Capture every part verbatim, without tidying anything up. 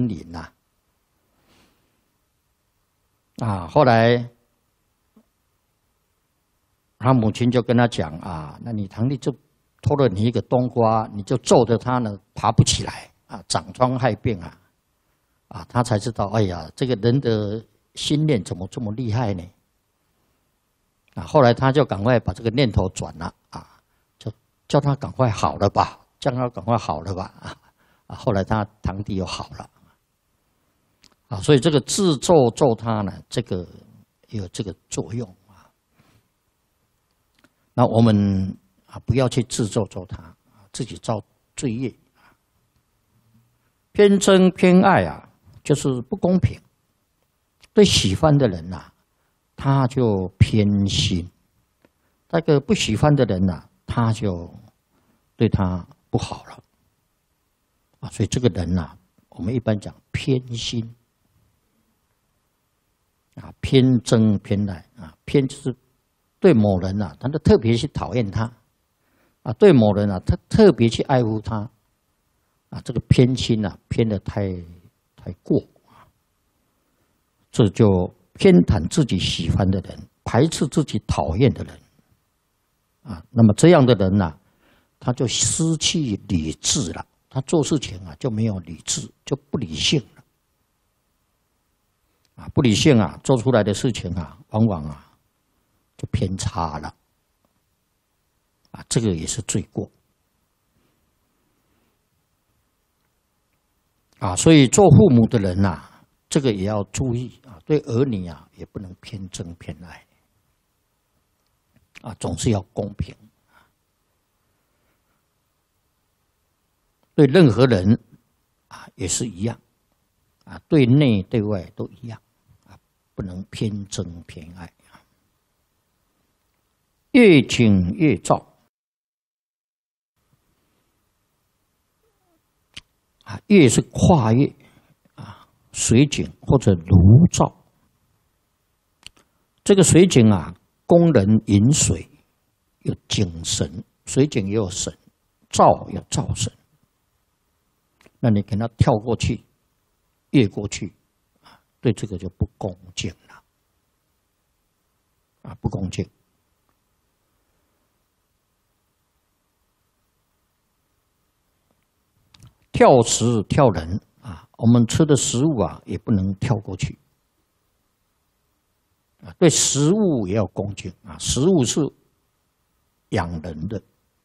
灵呐、啊。啊，后来他母亲就跟他讲啊，那你堂弟就偷了你一个冬瓜，你就揍着他呢，爬不起来啊，长疮害病啊，啊，他才知道，哎呀，这个人的心念怎么这么厉害呢？啊，后来他就赶快把这个念头转了啊，就叫他赶快好了吧，叫他赶快好了吧啊，啊，后来他堂弟又好了。啊，所以这个自咒咒他呢，这个有这个作用啊。那我们啊，不要去自咒咒他，自己造罪业。偏憎偏爱啊，就是不公平。对喜欢的人呐、啊，他就偏心；那个不喜欢的人呐、啊，他就对他不好了。啊，所以这个人呐、啊，我们一般讲偏心。啊，偏憎偏爱啊，偏就是对某人啊，他就特别去讨厌他；啊，对某人啊，他特别去爱护他。啊，这个偏心啊，偏得太太过啊，这就偏袒自己喜欢的人，排斥自己讨厌的人。啊，那么这样的人呢、啊，他就失去理智了，他做事情啊就没有理智，就不理性了。啊，不理性啊，做出来的事情啊，往往啊就偏差了。啊，这个也是罪过。啊，所以做父母的人呐、啊，这个也要注意啊，对儿女啊也不能偏憎偏爱。啊，总是要公平。对任何人啊也是一样。啊，对内对外都一样。不能偏憎偏爱啊！越景越照啊，越是跨越啊，水井或者炉灶。这个水井啊，供人饮水，有井神，水井也有神，灶有灶神。那你给他跳过去，越过去。对这个就不恭敬了，啊，不恭敬。跳食跳人啊，我们吃的食物啊，也不能跳过去。啊，对食物也要恭敬啊，食物是养人的，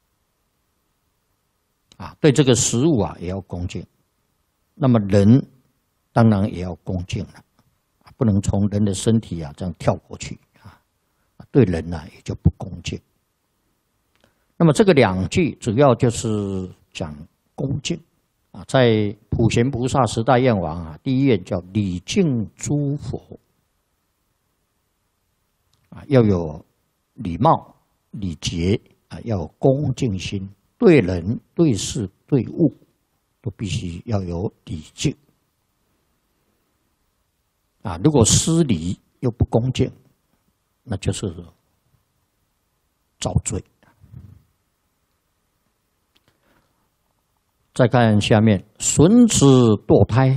啊，对这个食物啊也要恭敬。那么人当然也要恭敬了。不能从人的身体啊这样跳过去啊，对人呢、啊、也就不恭敬。那么这个两句主要就是讲恭敬啊，在普贤菩萨十大愿王啊，第一愿叫礼敬诸佛啊，要有礼貌、礼节啊，要有恭敬心，对人、对事、对物都必须要有礼敬。啊，如果失礼又不恭敬，那就是造罪。再看下面，损子堕胎。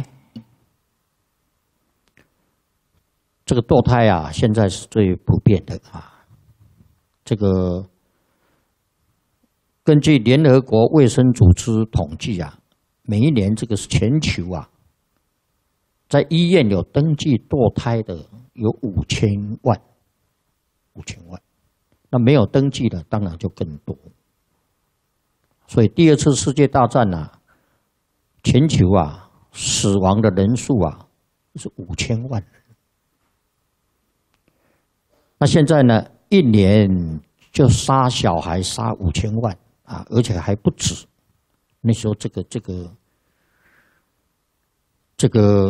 这个堕胎啊，现在是最普遍的啊。这个根据联合国卫生组织统计啊，每一年这个全球啊。在医院有登记堕胎的有五千万，五千万。那没有登记的当然就更多。所以第二次世界大战啊，全球啊死亡的人数啊是五千万人。那现在呢，一年就杀小孩杀五千万啊，而且还不止。那时候这个这个。这个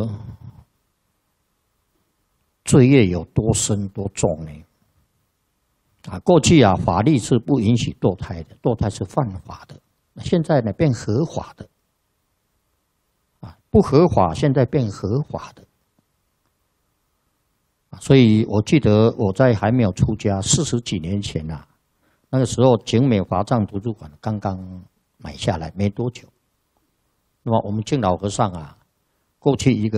罪业有多深多重呢？啊，过去啊，法律是不允许堕胎的，堕胎是犯法的。现在呢，变合法的。啊，不合法，现在变合法的。所以我记得我在还没有出家四十几年前啊，那个时候景美华藏图书馆刚刚买下来没多久。那么我们敬老和尚啊。 过去一个